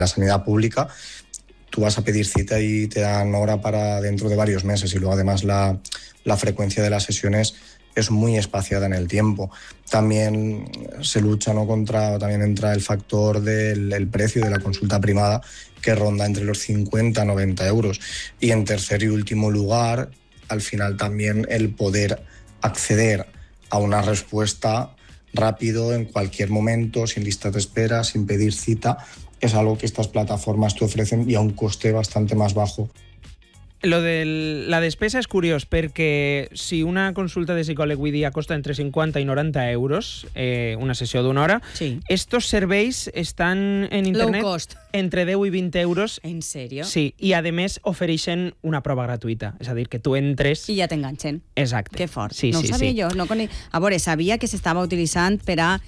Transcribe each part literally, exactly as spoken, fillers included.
La sanidad pública, tú vas a pedir cita y te dan hora para dentro de varios meses y luego además la, la frecuencia de las sesiones es muy espaciada en el tiempo. También se lucha, ¿no?, contra, también entra el factor del el precio de la consulta privada, que ronda entre los cincuenta a noventa euros. Y en tercer y último lugar, al final también el poder acceder a una respuesta rápido en cualquier momento, sin lista de espera, sin pedir cita, es algo que estas plataformas te ofrecen y a un coste bastante más bajo. Lo de la despesa és curiós perquè si una consulta de psicòleg avui dia costa entre cinquanta i noranta euros, eh, una sessió d'una hora, sí. estos serveis estan en internet entre deu i vint euros. ¿En serio? Sí, i a més ofereixen una prova gratuïta, és a dir, que tu entres... I ja t'enganxen. Exacte. Que fort. Sí, no sí, ho sabia sí. jo. No cone... A veure, sabia que s'estava utilitzant per a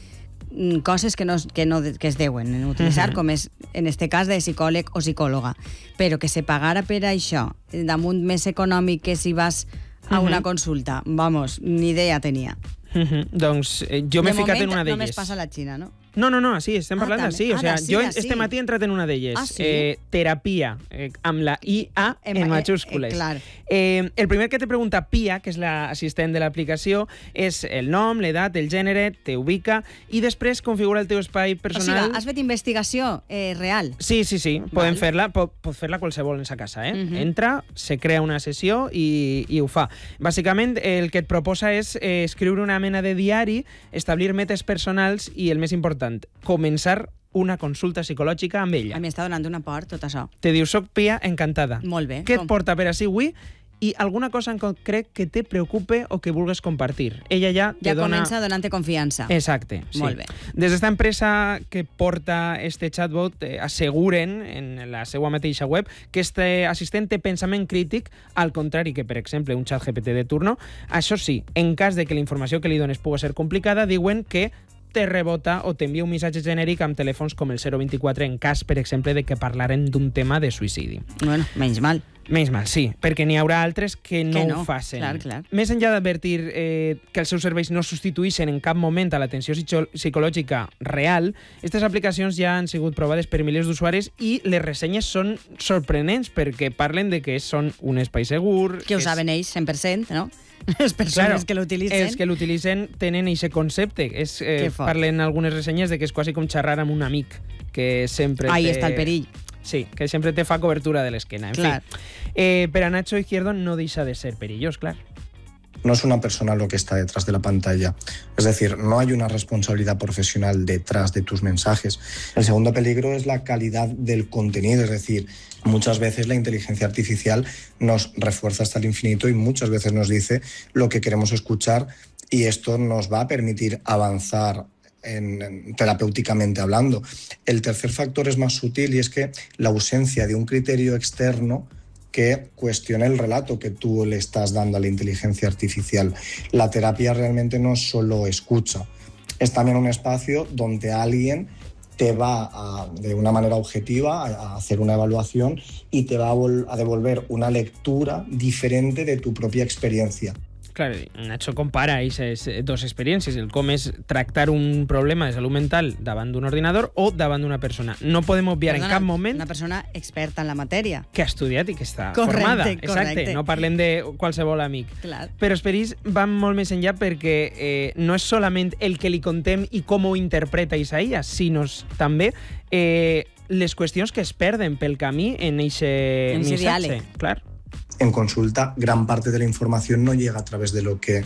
coses que, no, que, no, que es deuen utilitzar, uh-huh. com és en este cas de psicòleg o psicòloga, però que se pagara per això damunt més econòmic que si vas a una uh-huh. consulta, vamos, ni idea tenia. Uh-huh. Doncs eh, jo m'he ficat en una d'elles. De moment només passa a la Xina, no? No, no, no, sí, estem ah, parlant d'ací. O sea, ah, jo sí. este matí he entrat en una d'elles. Ah, sí? eh, terapia, eh, amb la I A en, en majúscules. Eh, eh, eh, el primer que te pregunta Pia, que és l'assistent de l'aplicació, és el nom, l'edat, el gènere, te ubica i després configura el teu espai personal. O sigui, has fet investigació eh, real? Sí, sí, sí. Podem fer-la, pot, pot fer-la qualsevol en sa casa. Eh? Uh-huh. Entra, se crea una sessió i, i ho fa. Bàsicament, el que et proposa és eh, escriure una mena de diari, establir metes personals i, el més important, començar una consulta psicològica amb ella. A mi està donant una por, tot això. Te diu, soc Pia, encantada. Molt bé. Què com? et porta per ací avui? I alguna cosa en concret que te preocupe o que vulgues compartir. Ella ja te ja dona... comença donant-te confiança. Exacte, sí. Molt bé. Des d'esta empresa que porta este chatbot eh, asseguren en la seva mateixa web que este assistent té pensament crític, al contrari que, per exemple, un xat G P T de turno. Això sí, en cas de que la informació que li dones pugui ser complicada, diuen que te rebota o t'envia un missatge genèric amb telèfons com el zero vint-i-quatre en cas, per exemple, de que parlaren d'un tema de suïcidi. Bueno, menys mal. Menys mal, sí, perquè n'hi haurà altres que no, que no ho facin. Clar, clar. Més enllà d'advertir eh, que els seus serveis no substitueixen en cap moment a l'atenció psicològica real, aquestes aplicacions ja han sigut provades per milers d'usuaris i les ressenyes són sorprenents perquè parlen de que són un espai segur... Que ho és... saben ells, cent per cent, no? Les persones claro, que l'utilitzen. Els que l'utilitzen tenen aquest concepte. És, eh, parlen algunes ressenyes de que és quasi com xerrar amb un amic que sempre Ahí té... està el perill. Sí, que sempre te fa cobertura de l'esquena. En clar. fi, eh, per a Nacho Izquierdo no deixa de ser perillós, clar. No es una persona lo que está detrás de la pantalla. Es decir, no hay una responsabilidad profesional detrás de tus mensajes. El segundo peligro es la calidad del contenido. Es decir, muchas veces la inteligencia artificial nos refuerza hasta el infinito y muchas veces nos dice lo que queremos escuchar y esto nos va a permitir avanzar En, en, terapéuticamente hablando. El tercer factor es más sutil y es que la ausencia de un criterio externo que cuestione el relato que tú le estás dando a la inteligencia artificial. La terapia realmente no solo escucha, es también un espacio donde alguien te va a, de una manera objetiva a hacer una evaluación y te va a, vol- a devolver una lectura diferente de tu propia experiencia. Clar, Nacho compara aquestes dues experiències, el com és tractar un problema de salut mental davant d'un ordinador o davant d'una persona. No podem obviar Perdona, en cap moment... Una persona experta en la matèria. Que ha estudiat i que està correcte, formada. Correcte. Exacte, no parlem de qualsevol amic. Clar. Però els perills van molt més enllà perquè eh, no és solament el que li contem i com ho interpreta Isaías, sinó també eh, les qüestions que es perden pel camí en eixe missatge. Clar. En consulta, gran parte de la información no llega a través de lo que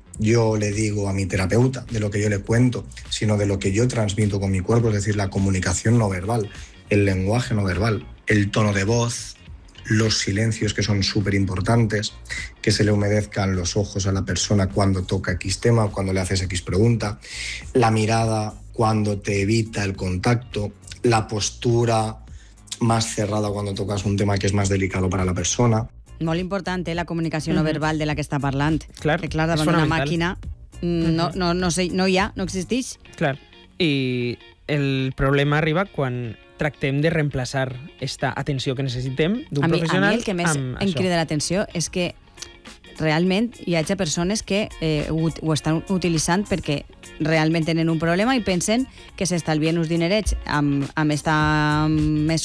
yo le digo a mi terapeuta, de lo que yo le cuento, sino de lo que yo transmito con mi cuerpo, es decir, la comunicación no verbal, el lenguaje no verbal, el tono de voz, los silencios que son súper importantes, que se le humedezcan los ojos a la persona cuando toca X tema, cuando le haces X pregunta, la mirada cuando te evita el contacto, la postura más cerrada cuando tocas un tema que es más delicado para la persona. Molt important, eh, la comunicació no verbal de la que està parlant. Clar, que clar, davant d'una màquina no, no, no, sé, no hi ha, no existeix. Clar, i el problema arriba quan tractem de reemplaçar esta atenció que necessitem d'un mi, professional. A mi el que més em crida l'atenció és que realment hi hagi persones que eh, ho, ho estan utilitzant perquè realment tenen un problema i pensen que s'estalvien uns dinerets amb, amb esta